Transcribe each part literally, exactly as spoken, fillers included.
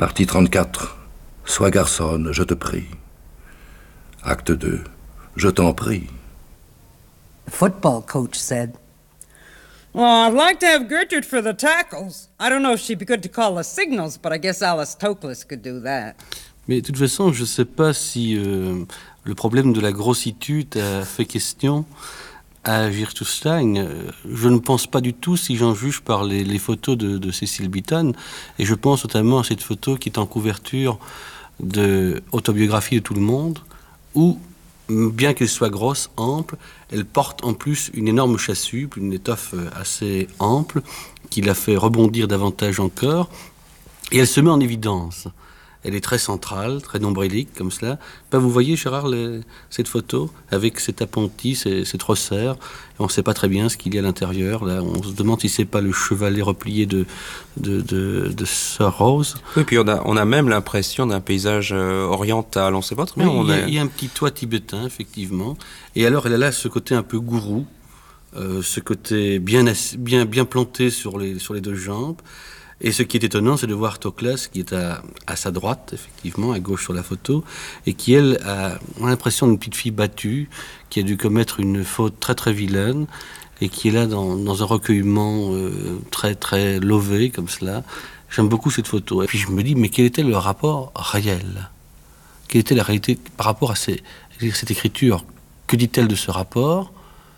Partie trente-quatre. Sois garçonne, je te prie. Acte deux. Je t'en prie. The football coach said, Well, I'd like to have Gertrude for the tackles. I don't know if she'd be good to call the signals, but I guess Alice Toklas could do that. Mais de toute façon, je ne sais pas si euh, le problème de la grossitude a fait question à Gertrude Stein. Je ne pense pas du tout, si j'en juge par les, les photos de, de Cecil Beaton, et je pense notamment à cette photo qui est en couverture de Autobiographie de tout le monde, où, bien qu'elle soit grosse, ample, elle porte en plus une énorme chasuble, une étoffe assez ample, qui la fait rebondir davantage encore, et elle se met en évidence. Elle est très centrale, très nombrilique, comme cela. Ben, vous voyez, Gérard, les, cette photo, avec cet appentis, ces, cette resserre, on ne sait pas très bien ce qu'il y a à l'intérieur. Là, on se demande si c'est pas le chevalet replié de, de, de, de Sir Rose. Oui, puis on a, on a même l'impression d'un paysage euh, oriental, on ne sait pas très bien. Oui, on il, y a, est... il y a un petit toit tibétain, effectivement. Et alors, elle a là ce côté un peu gourou, euh, ce côté bien, bien, bien planté sur les, sur les deux jambes. Et ce qui est étonnant, c'est de voir Toklas, qui est à, à sa droite, effectivement, à gauche sur la photo, et qui, elle, a, a l'impression d'une petite fille battue, qui a dû commettre une faute très très vilaine, et qui est là dans, dans un recueillement euh, très très lové, comme cela. J'aime beaucoup cette photo. Et puis je me dis, mais quel était le rapport réel ? Quelle était la réalité par rapport à ces, cette écriture ? Que dit-elle de ce rapport ?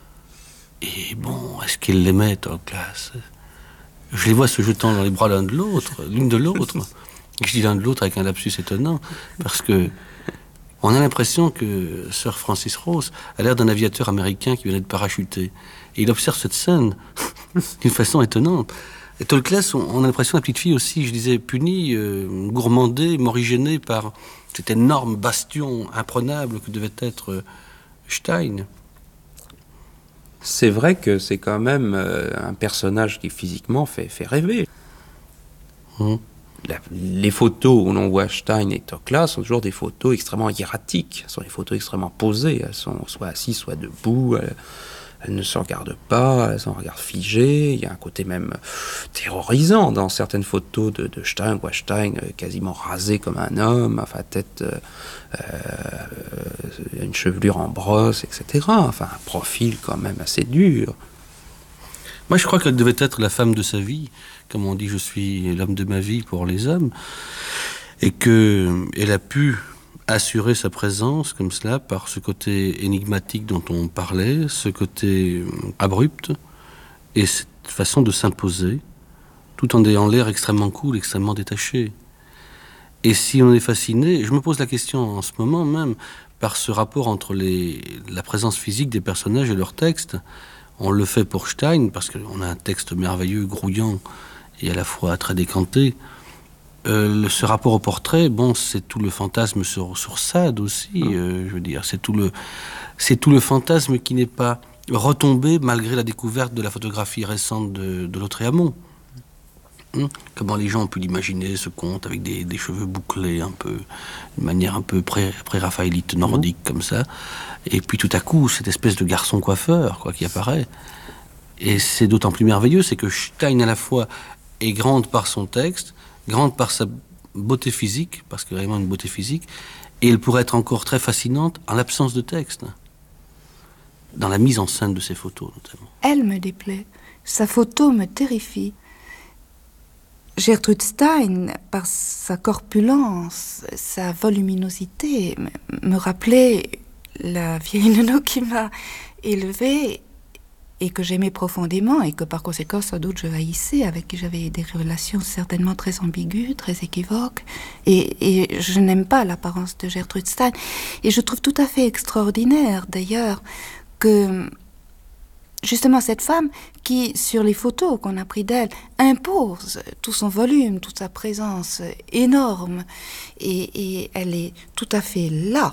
Et bon, est-ce qu'elle l'aimait, Toklas ? Je les vois se jetant dans les bras l'un de l'autre, l'une de l'autre. Je dis l'un de l'autre avec un lapsus étonnant, parce que on a l'impression que Sir Francis Rose a l'air d'un aviateur américain qui vient d'être parachuté. Et il observe cette scène d'une façon étonnante. Et Toklas, on a l'impression, la petite fille aussi, je disais, punie, euh, gourmandée, morigénée par cet énorme bastion imprenable que devait être euh, Stein. C'est vrai que c'est quand même euh, un personnage qui physiquement fait, fait rêver. Mmh. La, les photos où l'on voit Stein et Toklas sont toujours des photos extrêmement hiératiques, ce sont des photos extrêmement posées, elles sont soit assises, soit debout, elles, elles ne se regardent pas, elles ont un regard figé, il y a un côté même terrorisant dans certaines photos de, de Stein, on voit Stein quasiment rasé comme un homme, enfin tête... Euh, Euh, une chevelure en brosse, et cetera. Enfin, un profil quand même assez dur. Moi, je crois qu'elle devait être la femme de sa vie. Comme on dit, je suis l'homme de ma vie pour les hommes. Et qu'elle a pu assurer sa présence comme cela par ce côté énigmatique dont on parlait, ce côté abrupt, et cette façon de s'imposer, tout en ayant l'air extrêmement cool, extrêmement détaché. Et si on est fasciné, je me pose la question en ce moment même, par ce rapport entre les, la présence physique des personnages et leurs textes. On le fait pour Stein, parce qu'on a un texte merveilleux, grouillant, et à la fois très décanté. Euh, le, ce rapport au portrait, bon, c'est tout le fantasme sur, sur Sade aussi, euh, je veux dire. C'est tout, le, c'est tout le fantasme qui n'est pas retombé malgré la découverte de la photographie récente de, de Lautréamont. Comment les gens ont pu l'imaginer, ce conte, avec des, des cheveux bouclés, un peu, d'une manière un peu pré, pré-raphaélite nordique, mmh. comme ça. Et puis tout à coup, cette espèce de garçon coiffeur, quoi, qui apparaît. Et c'est d'autant plus merveilleux, c'est que Stein, à la fois, est grande par son texte, grande par sa beauté physique, parce qu'il y a vraiment une beauté physique, et elle pourrait être encore très fascinante en l'absence de texte, dans la mise en scène de ses photos, notamment. Elle me déplaît. Sa photo me terrifie. Gertrude Stein, par sa corpulence, sa voluminosité, me rappelait la vieille nounou qui m'a élevée et que j'aimais profondément et que par conséquent sans doute je haïssais, avec qui j'avais des relations certainement très ambiguës, très équivoques. Et, et je n'aime pas l'apparence de Gertrude Stein. Et je trouve tout à fait extraordinaire d'ailleurs que... justement cette femme qui, sur les photos qu'on a prises d'elle, impose tout son volume, toute sa présence énorme, et, et elle est tout à fait là.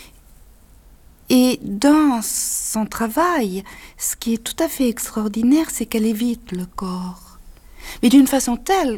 Et dans son travail, ce qui est tout à fait extraordinaire, c'est qu'elle évite le corps, mais d'une façon telle